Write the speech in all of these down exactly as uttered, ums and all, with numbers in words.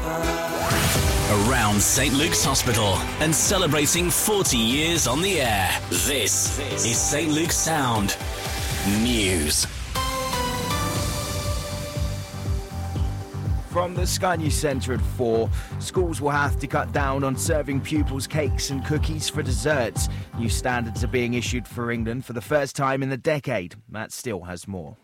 Around Saint Luke's Hospital and celebrating forty years on the air. This is Saint Luke's Sound News. From the Sky News Centre at four, schools will have to cut down on serving pupils cakes and cookies for desserts. New standards are being issued for England for the first time in a decade. Matt Steele has more.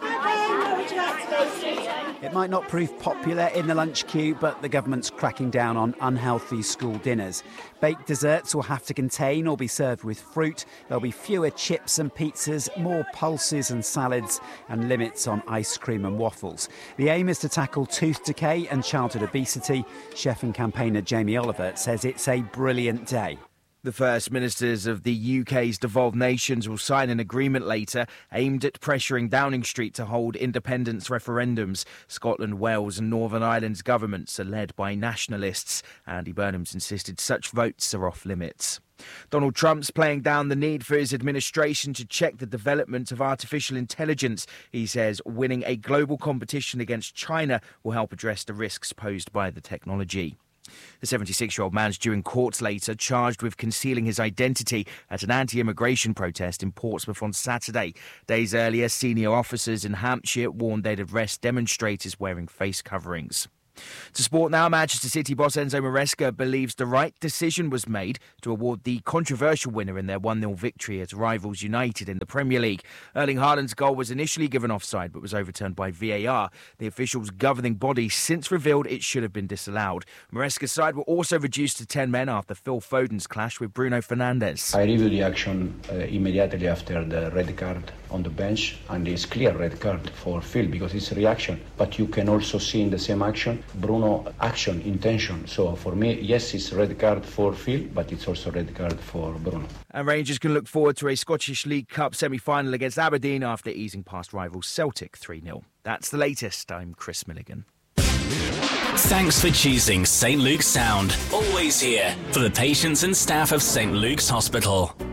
It might not prove popular in the lunch queue, but the government's cracking down on unhealthy school dinners. Baked desserts will have to contain or be served with fruit. There'll be fewer chips and pizzas, more pulses and salads, and limits on ice cream and waffles. The aim is to tackle tooth decay and childhood obesity. Chef and campaigner Jamie Oliver says it's a brilliant day. The First Ministers of the U K's devolved nations will sign an agreement later aimed at pressuring Downing Street to hold independence referendums. Scotland, Wales and Northern Ireland's governments are led by nationalists. Andy Burnham's insisted such votes are off limits. Donald Trump's playing down the need for his administration to check the development of artificial intelligence. He says winning a global competition against China will help address the risks posed by the technology. The seventy-six-year-old man's due in court later, charged with concealing his identity at an anti-immigration protest in Portsmouth on Saturday. Days earlier, senior officers in Hampshire warned they'd arrest demonstrators wearing face coverings. To sport now, Manchester City boss Enzo Maresca believes the right decision was made to award the controversial winner in their one nil victory at rivals United in the Premier League. Erling Haaland's goal was initially given offside but was overturned by V A R. The officials' governing body since revealed it should have been disallowed. Maresca's side were also reduced to ten men after Phil Foden's clash with Bruno Fernandes. I reviewed the action uh, immediately after the red card on the bench, and it's clear red card for Phil because it's a reaction. But you can also see in the same action Bruno action, intention. So for me, yes, it's red card for Phil, but it's also red card for Bruno. And Rangers can look forward to a Scottish League Cup semi-final against Aberdeen after easing past rival Celtic three nil. That's the latest. I'm Chris Milligan. Thanks for choosing Saint Luke's Sound. Always here for the patients and staff of Saint Luke's Hospital.